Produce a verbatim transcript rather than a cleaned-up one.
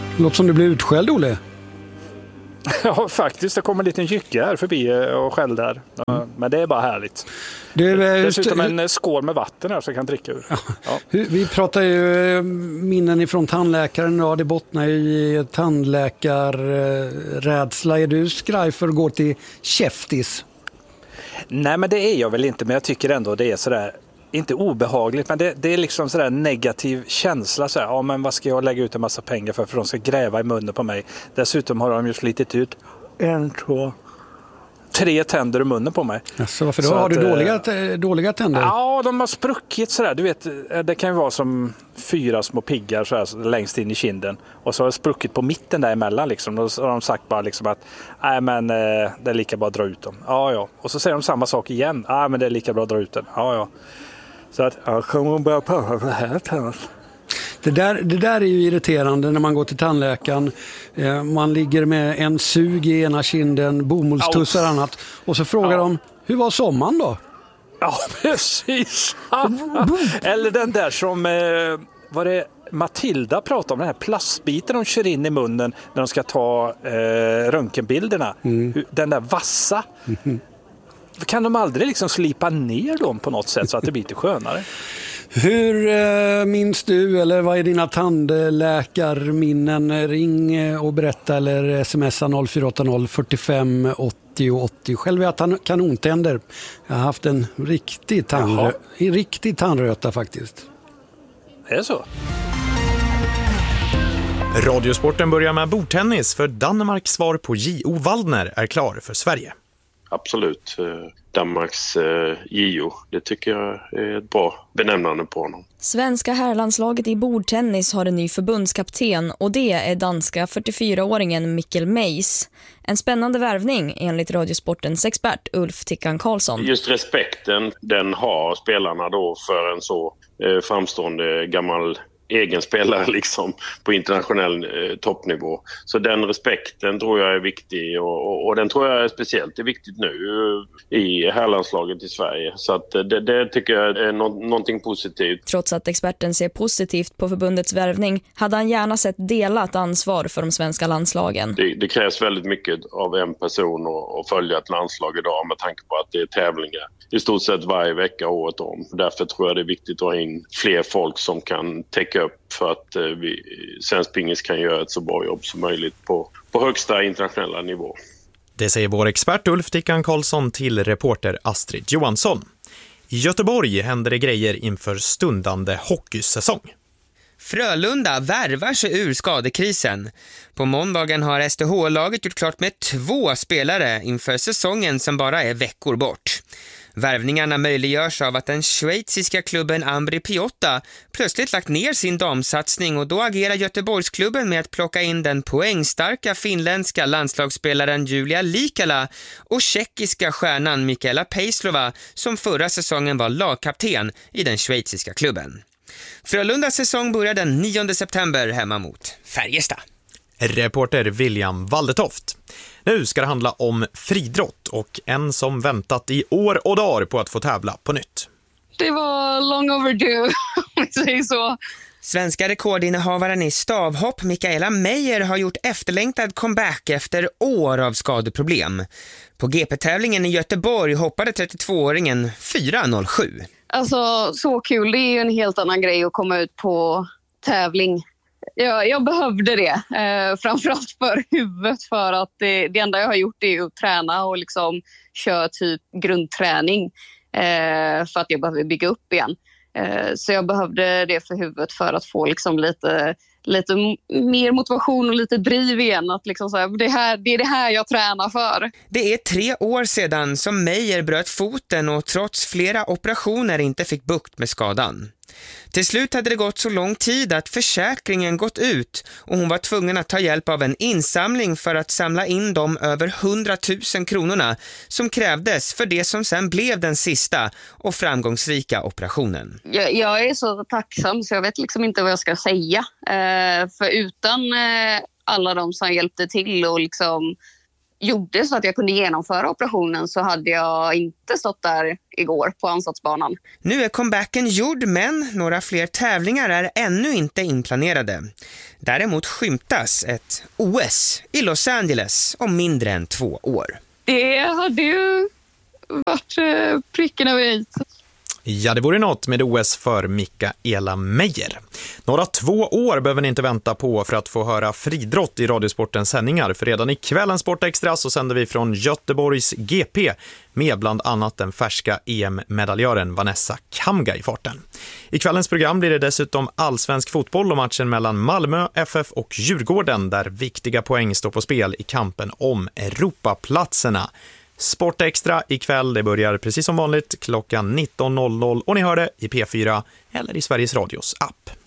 Låter som du blir utskälld, Olle. Ja, faktiskt. Det kommer en liten jycke här förbi och skäll där. Mm. Men det är bara härligt. Det är dessutom en skål med vatten här så jag kan dricka ur. Ja. Ja. Vi pratar ju minnen ifrån tandläkaren. Ja, det bottnar ju i tandläkarrädsla. Är du skraj för att gå till käftis? Nej, men det är jag väl inte. Men jag tycker ändå det är sådär, inte obehagligt, men det, det är liksom sådär negativ känsla. Sådär, ja, men vad ska jag lägga ut en massa pengar för? För de ska gräva i munnen på mig. Dessutom har de ju slitit ut en, två, tre tänder i munnen på mig. Alltså, varför då? Så har att, du dåliga, dåliga tänder? Ja, de har spruckit sådär. Du vet, det kan ju vara som fyra små piggar sådär, längst in i kinden. Och så har det spruckit på mitten däremellan liksom. Och så har de sagt bara liksom att nej, men det är lika bra att dra ut dem. Ja, ja. Och så säger de samma sak igen. Ja, men det är lika bra att dra ut den. Ja, ja. Så att jag kommer att börja prata för det här. Det där, det där är ju irriterande när man går till tandläkaren. Eh, man ligger med en sug i ena kinden, bomullstussar och annat. Och så frågar ja. de, hur var sommaren då? Ja, precis. Eller den där som, eh, var det Matilda pratade om, den här plastbiten de kör in i munnen när de ska ta eh, röntgenbilderna. Mm. Den där vassa. Mm. Kan de aldrig liksom slipa ner dem på något sätt så att det blir lite skönare? Hur eh, minns du, eller vad är dina tandläkarminnen? Ring och berätta eller smsa noll fyra åtta noll fyrtiofem åttio åttio. Själv är jag kanontänder. Jag har haft en riktig, tandrö- en riktig tandröta faktiskt. Är det så? Radiosporten börjar med bordtennis, för Danmarks svar på J O Waldner är klar för Sverige. Absolut. Danmarks J O. Det tycker jag är ett bra benämnande på honom. Svenska herrlandslaget i bordtennis har en ny förbundskapten och det är danska fyrtiofyraåringen Mikkel Meis. En spännande värvning enligt Radiosportens expert Ulf Tickan Karlsson. Just respekten den har spelarna då för en så framstående gammal egen spelare liksom på internationell eh, toppnivå. Så den respekten tror jag är viktig och, och, och den tror jag är speciellt är viktigt nu i herrlandslaget i Sverige. Så att det, det tycker jag är no- någonting positivt. Trots att experten ser positivt på förbundets värvning hade han gärna sett delat ansvar för de svenska landslagen. Det, det krävs väldigt mycket av en person att följa ett landslag idag med tanke på att det är tävlingar i stort sett varje vecka året om. Därför tror jag det är viktigt att ha in fler folk som kan täcka upp för att eh, vi, svensk pingis kan göra ett så bra jobb som möjligt på, på högsta internationella nivå. Det säger vår expert Ulf Tickan Karlsson till reporter Astrid Johansson. I Göteborg händer det grejer inför stundande hockeysäsong. Frölunda värvar sig ur skadekrisen. På måndagen har S D H-laget gjort klart med två spelare inför säsongen som bara är veckor bort. Värvningarna möjliggörs av att den schweiziska klubben Ambri Piotta plötsligt lagt ner sin damsatsning och då agerar Göteborgsklubben med att plocka in den poängstarka finländska landslagsspelaren Julia Likala och tjeckiska stjärnan Mikaela Pejslova som förra säsongen var lagkapten i den schweiziska klubben. Frölundas säsong börjar den nionde september hemma mot Färjestad. Reporter William Waldetoft. Nu ska det handla om fridrott och en som väntat i år och dagar på att få tävla på nytt. Det var long overdue, om vi säger så. Svenska rekordinnehavaren i stavhopp Mikaela Meijer har gjort efterlängtad comeback efter år av skadeproblem. På G P-tävlingen i Göteborg hoppade trettiotvååringen fyra noll sju. Alltså så kul, det är ju en helt annan grej att komma ut på tävling. Jag, jag behövde det, eh, framförallt för huvudet, för att det, det enda jag har gjort är att träna och liksom köra typ grundträning eh, för att jag behöver bygga upp igen. Eh, så jag behövde det för huvudet för att få liksom lite, lite mer motivation och lite driv igen. Att liksom så här, det, här, det är det här jag tränar för. Det är tre år sedan som Meijer bröt foten och trots flera operationer inte fick bukt med skadan. Till slut hade det gått så lång tid att försäkringen gått ut och hon var tvungen att ta hjälp av en insamling för att samla in de över hundratusen kronorna som krävdes för det som sen blev den sista och framgångsrika operationen. Jag, jag är så tacksam så jag vet liksom inte vad jag ska säga. Eh, för utan eh, alla de som hjälpte till och liksom gjorde så att jag kunde genomföra operationen så hade jag inte stått där igår på ansatsbanan. Nu är comebacken gjord, men några fler tävlingar är ännu inte inplanerade. Däremot skymtas ett O S i Los Angeles om mindre än två år. Det hade ju varit pricken över i. Ja, det vore något med O S för Mikaela Meijer. Några två år behöver ni inte vänta på för att få höra fridrott i Radiosportens sändningar. För redan i kvällens Sportextra så sänder vi från Göteborgs G P med bland annat den färska E M-medaljören Vanessa Kamga i farten. I kvällens program blir det dessutom allsvensk fotboll och matchen mellan Malmö F F och Djurgården där viktiga poäng står på spel i kampen om Europaplatserna. Sportextra ikväll, det börjar precis som vanligt klockan nitton noll noll och ni hör det i P fyra eller i Sveriges Radios app.